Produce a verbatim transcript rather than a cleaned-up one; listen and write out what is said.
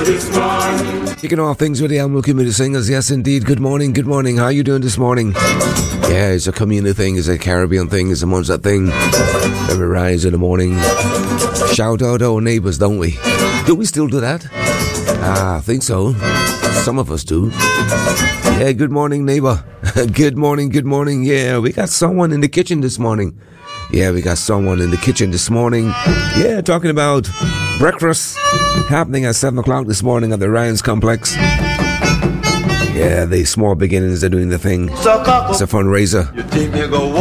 Kicking off things with the Animal Community Singers. Yes, indeed. Good morning, good morning. How are you doing this morning? Yeah, it's a community thing. It's a Caribbean thing. It's a Munster thing. When we rise in the morning, shout out our neighbours, don't we? Do we still do that? Ah, I think so. Some of us do. Yeah, good morning, neighbour. Good morning, good morning. Yeah, we got someone in the kitchen this morning. Yeah, we got someone in the kitchen this morning. Yeah, talking about breakfast happening at seven o'clock this morning at the Ryan's Complex. Yeah, the small beginnings are doing the thing. It's a fundraiser.